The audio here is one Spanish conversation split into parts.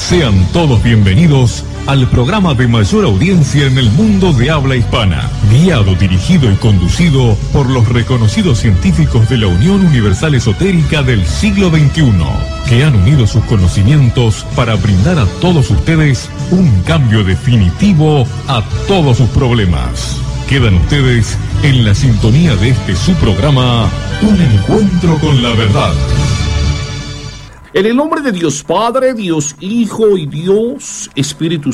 Sean todos bienvenidos al programa de mayor audiencia en el mundo de habla hispana, guiado, dirigido y conducido por los reconocidos científicos de la Unión Universal Esotérica del siglo XXI, que han unido sus conocimientos para brindar a todos ustedes un cambio definitivo a todos sus problemas. Quedan ustedes en la sintonía de este su programa, Un Encuentro con la Verdad. En el nombre de Dios Padre, Dios Hijo y Dios Espíritu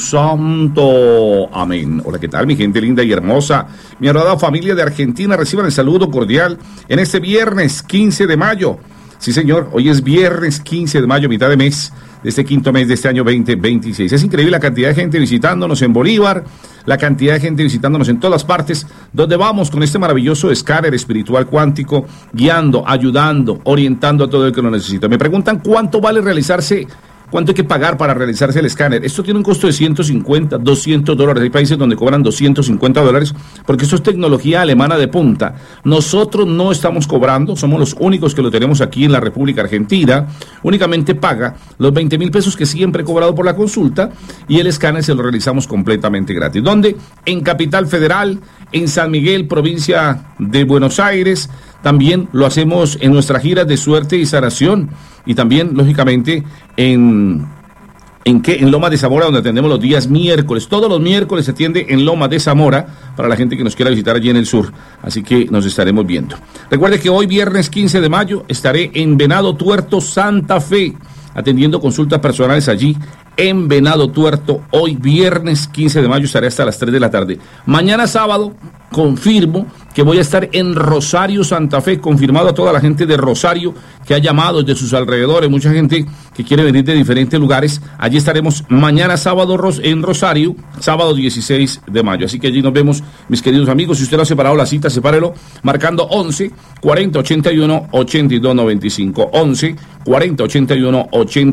Santo. Amén. Hola, ¿qué tal, mi gente linda y hermosa? Mi adorada familia de Argentina, reciban el saludo cordial en este viernes 15 de mayo. Sí, señor, hoy es viernes 15 de mayo, mitad de mes, de este quinto mes de este año 2026. Es increíble la cantidad de gente visitándonos en Bolívar, la cantidad de gente visitándonos en todas partes, donde vamos con este maravilloso escáner espiritual cuántico, guiando, ayudando, orientando a todo el que lo necesita. Me preguntan cuánto vale realizarse, cuánto hay que pagar para realizarse el escáner. Esto tiene un costo de 150, $200. Hay países donde cobran $250 porque esto es tecnología alemana de punta. Nosotros no estamos cobrando, somos los únicos que lo tenemos aquí en la República Argentina. Únicamente paga los 20,000 pesos que siempre he cobrado por la consulta y el escáner se lo realizamos completamente gratis. ¿Dónde? En Capital Federal, en San Miguel, provincia de Buenos Aires. También lo hacemos en nuestras giras de suerte y sanación. Y también, lógicamente, en Loma de Zamora, donde atendemos los días miércoles. Todos los miércoles se atiende en Loma de Zamora para la gente que nos quiera visitar allí en el sur. Así que nos estaremos viendo. Recuerde que hoy, viernes 15 de mayo, estaré en Venado Tuerto, Santa Fe, atendiendo consultas personales allí en Venado Tuerto. Hoy, viernes 15 de mayo, estaré hasta las 3 de la tarde. Mañana sábado, confirmo que voy a estar en Rosario, Santa Fe, confirmado a toda la gente de Rosario que ha llamado desde sus alrededores, mucha gente que quiere venir de diferentes lugares. Allí estaremos mañana sábado en Rosario, sábado 16 de mayo. Así que allí nos vemos, mis queridos amigos. Si usted no ha separado la cita, sepárelo marcando 11 40 81 82 95. 11 40 81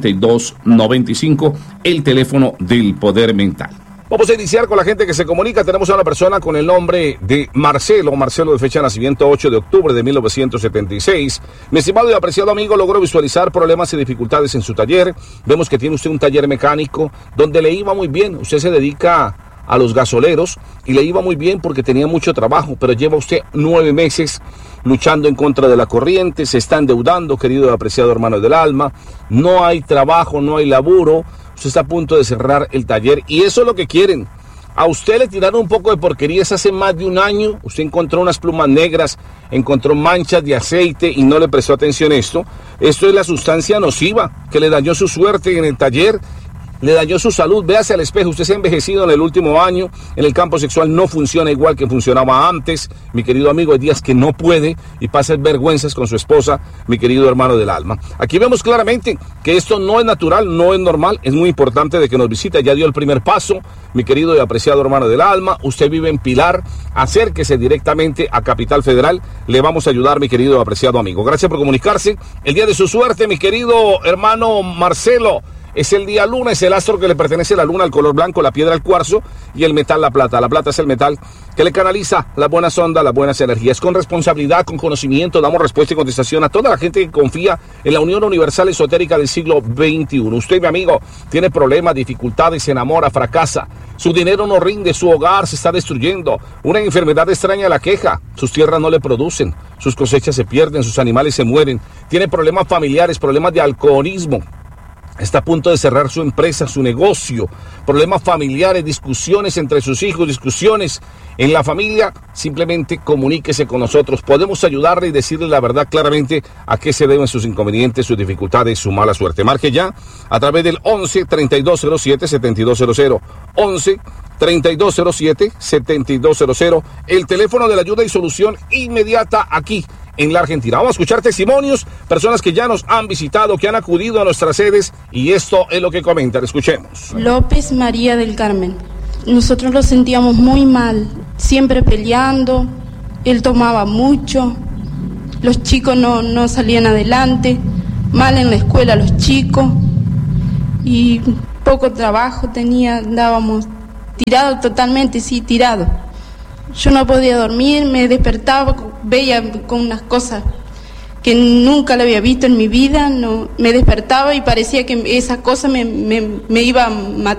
82 95, el teléfono del poder mental. Vamos a iniciar con la gente que se comunica. Tenemos a una persona con el nombre de Marcelo de fecha de nacimiento 8 de octubre de 1976. Mi estimado y apreciado amigo, logró visualizar problemas y dificultades en su taller. Vemos que tiene usted un taller mecánico donde le iba muy bien. Usted se dedica a los gasoleros y le iba muy bien porque tenía mucho trabajo, pero lleva usted 9 meses luchando en contra de la corriente, se está endeudando, querido y apreciado hermano del alma. No hay trabajo, no hay laburo. Usted está a punto de cerrar el taller y eso es lo que quieren. A usted le tiraron un poco de porquerías hace más de un año. Usted encontró unas plumas negras, encontró manchas de aceite y no le prestó atención a esto. Esto es la sustancia nociva que le dañó su suerte en el taller, le dañó su salud. Véase al espejo, usted se ha envejecido en el último año, en el campo sexual no funciona igual que funcionaba antes. Mi querido amigo, hay días que no puede y pasa vergüenzas con su esposa, mi querido hermano del alma. Aquí vemos claramente que esto no es natural, no es normal, es muy importante de que nos visite. Ya dio el primer paso, mi querido y apreciado hermano del alma. Usted vive en Pilar, acérquese directamente a Capital Federal, le vamos a ayudar, mi querido y apreciado amigo. Gracias por comunicarse. El día de su suerte, mi querido hermano Marcelo, es el día luna, es el astro que le pertenece a la luna, el color blanco, la piedra, el cuarzo y el metal, la plata. La plata es el metal que le canaliza las buenas ondas, las buenas energías. Con responsabilidad, con conocimiento, damos respuesta y contestación a toda la gente que confía en la Unión Universal Esotérica del siglo XXI. Usted, mi amigo, tiene problemas, dificultades, se enamora, fracasa. Su dinero no rinde, su hogar se está destruyendo. Una enfermedad extraña la queja. Sus tierras no le producen, sus cosechas se pierden, sus animales se mueren. Tiene problemas familiares, problemas de alcoholismo. Está a punto de cerrar su empresa, su negocio, problemas familiares, discusiones entre sus hijos, discusiones en la familia. Simplemente comuníquese con nosotros. Podemos ayudarle y decirle la verdad claramente a qué se deben sus inconvenientes, sus dificultades, su mala suerte. Marque ya a través del 11 3207 7200. 11 3207 7200. El teléfono de la ayuda y solución inmediata aquí en la Argentina. Vamos a escuchar testimonios, personas que ya nos han visitado, que han acudido a nuestras sedes, y esto es lo que comentan. Escuchemos. López María del Carmen. Nosotros lo sentíamos muy mal, siempre peleando, él tomaba mucho, los chicos no salían adelante, mal en la escuela los chicos, y poco trabajo tenía, andábamos tirados totalmente, sí, tirados. Yo no podía dormir, me despertaba, veía con unas cosas que nunca la había visto en mi vida. No, me despertaba y parecía que esa cosa me iba a matar.